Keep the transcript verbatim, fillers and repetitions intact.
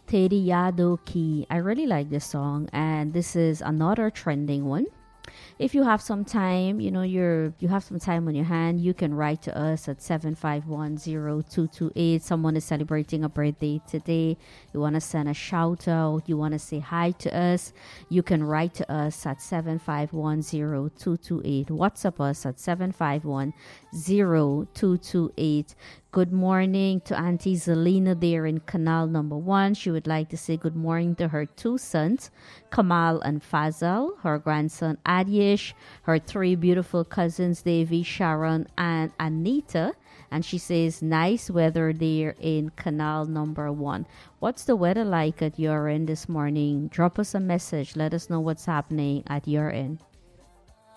Teddy Yadoki. I really like this song, and this is another trending one. If you have some time, you know, you're you have some time on your hand, you can write to us at seven five one zero two two eight. Someone is celebrating a birthday today. You want to send a shout out, you want to say hi to us, you can write to us at seven five one zero two two eight. WhatsApp us at seven five one zero two two eight. Good morning to Auntie Zelina there in Canal Number One. She would like to say good morning to her two sons, Kamal and Fazal, her grandson Adish, her three beautiful cousins, Davy, Sharon, and Anita. And she says, nice weather there in Canal Number One. What's the weather like at your end this morning? Drop us a message. Let us know what's happening at your end.